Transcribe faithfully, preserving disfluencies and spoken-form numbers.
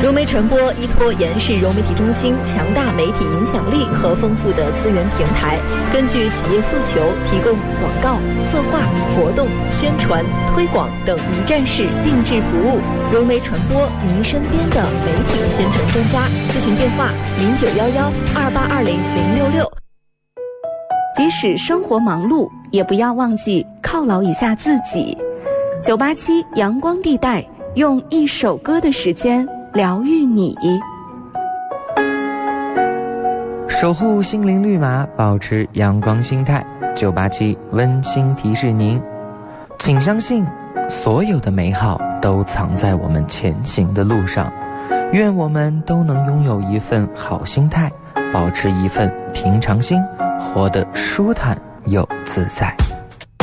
融媒传播依托延世融媒体中心强大媒体影响力和丰富的资源平台，根据企业诉求，提供广告、策划、活动、宣传、推广等一站式定制服务。融媒传播，您身边的媒体宣传专家。咨询电话：零九幺幺二八二零零六六。 即使生活忙碌，也不要忘记犒劳一下自己。九八七阳光地带，用一首歌的时间疗愈你， 守护心灵绿码，保持阳光心态。九八七温馨提示您，请相信所有的美好都藏在我们前行的路上。愿我们都能拥有一份好心态，保持一份平常心，活得舒坦又自在。